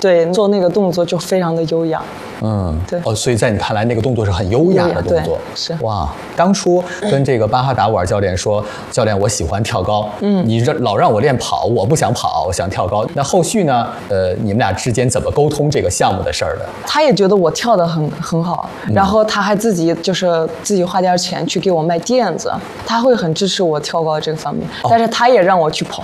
对，做那个动作就非常的优雅。对。 所以在你看来，那个动作是很优雅的动作。 是。 哇，当初跟这个巴哈达瓦尔教练说，教练，我喜欢跳高，你老让我练跑，我不想跑，我想跳高。那后续呢？你们俩之间怎么沟通这个项目的事儿的？ 他也觉得我跳得很好，然后他还自己花点钱去给我卖垫子，他会很支持我跳高这个方面。但是他也让我去跑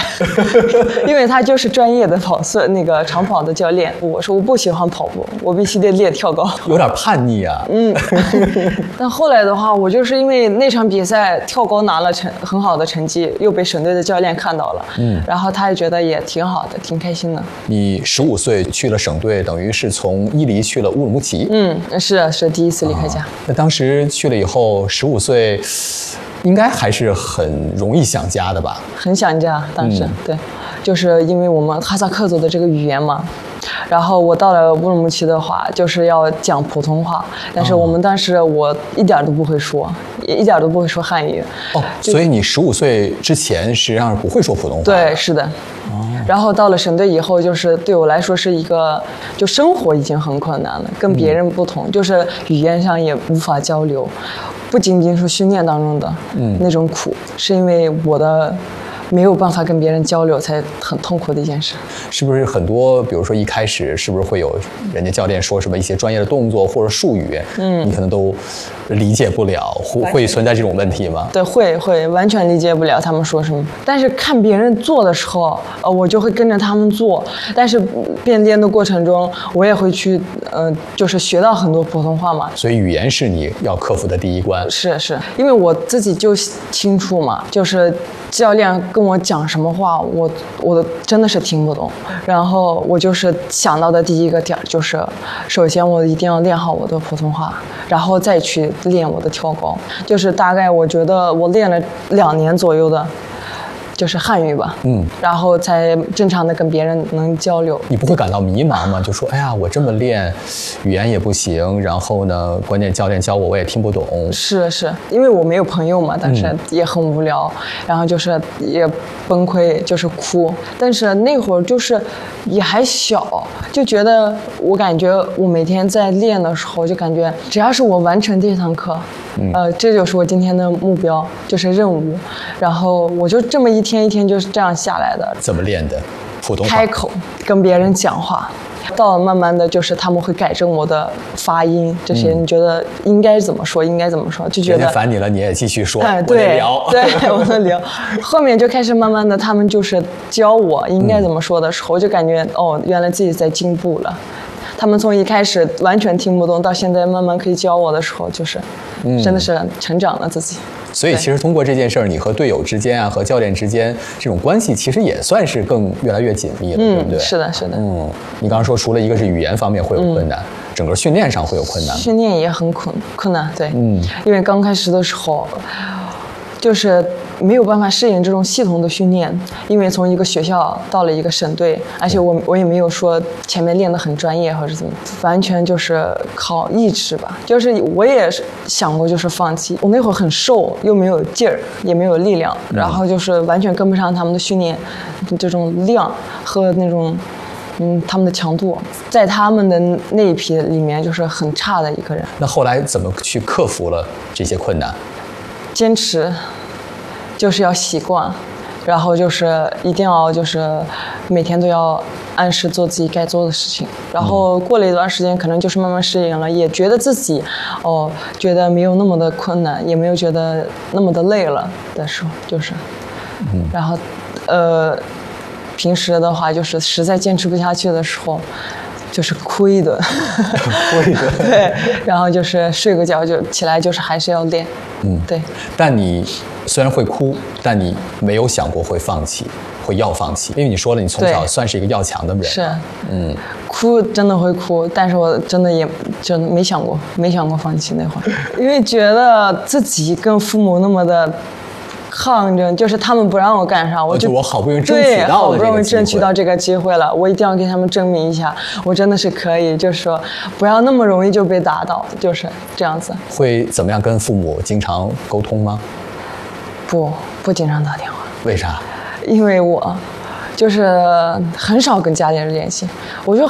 400，因为他就是专业的那个长跑的教练。我说我不喜欢跑步，我必须得练跳高。 有点叛逆啊。 但后来的话，我就是因为那场比赛跳高拿了很好的成绩，又被省队的教练看到了，然后他也觉得也挺好的，挺开心的。 你15岁去了省队，等于是从伊犁去了乌鲁木齐。 是第一次离开家。 那当时去了以后，15岁，应该还是很容易想家的吧？ 很想家，当时对，就是因为我们哈萨克族的这个语言嘛。然后我到了乌鲁木齐的话，就是要讲普通话，但是我们当时我一点都不会说，一点都不会说汉语。 所以你15岁之前实际上是不会说普通话。 对，是的。然后到了省队以后，就是对我来说是一个，就生活已经很困难了，跟别人不同，就是语言上也无法交流，不仅仅是训练当中的那种苦，是因为我的没有办法跟别人交流，才很痛苦的一件事。 是不是很多，比如说一开始是不是会有人家教练说什么一些专业的动作或者术语，你可能都理解不了，会存在这种问题吗？ 对，会完全理解不了他们说什么。但是看别人做的时候，我就会跟着他们做。但是练的过程中，我也会去，就是学到很多普通话嘛。 所以语言是你要克服的第一关。 是，因为我自己就清楚嘛，就是教练跟我讲什么话，我真的是听不懂。然后我就是想到的第一个点就是，首先我一定要练好我的普通话，然后再去练我的跳高。就是大概我觉得我练了2年左右的，就是汉语吧，然后才正常的跟别人能交流。 你不会感到迷茫吗？就说哎呀，我这么练，语言也不行，然后呢，关键教练教我也听不懂。 是，因为我没有朋友嘛，当时也很无聊，然后就是也崩溃，就是哭。但是那会儿就是也还小，就觉得我感觉我每天在练的时候，就感觉只要是我完成这堂课，这就是我今天的目标，就是任务。然后我就这么一天一天就是这样下来的。 怎么练的？普通话。 开口跟别人讲话。到了慢慢的就是他们会改正我的发音，这些你觉得应该怎么说，就觉得人家烦你了，你也继续说。 对，我能聊。后面就开始慢慢的，他们就是教我应该怎么说的时候，我就感觉原来自己在进步了。他们从一开始完全听不懂，到现在慢慢可以教我的时候，就是真的是成长了自己。 所以其实通过这件事儿，你和队友之间和教练之间这种关系，其实也算是越来越紧密了，对不对？ 是的。 你刚刚说除了一个是语言方面会有困难，整个训练上会有困难。 训练也很困难，对，因为刚开始的时候，就是没有办法适应这种系统的训练，因为从一个学校到了一个省队，而且我也没有说前面练得很专业或者怎么，完全就是靠意志吧。就是我也想过就是放弃，我那会儿很瘦，又没有劲儿，也没有力量，然后就是完全跟不上他们的训练这种量和那种他们的强度，在他们的那一批里面就是很差的一个人。 那后来怎么去克服了这些困难？ 坚持，就是要习惯，然后就是一定要就是每天都要按时做自己该做的事情。然后过了一段时间，可能就是慢慢适应了，也觉得自己觉得没有那么的困难，也没有觉得那么的累了的时候，就是然后平时的话就是实在坚持不下去的时候，就是哭一顿对，然后就是睡个觉就起来，就是还是要练。对。 但你虽然会哭，但你没有想过会放弃，会要放弃，因为你说了你从小算是一个要强的人。 是。哭真的会哭，但是我真的也真的没想过放弃那会儿，因为觉得自己跟父母那么的抗争，就是他们不让我干啥，我好不容易争取到这个机会了，我一定要给他们证明一下，我真的是可以，就是说不要那么容易就被打倒，就是这样子。 会怎么样跟父母经常沟通吗？ 不经常打电话。为啥？ 因为我就是很少跟家里人联系，我就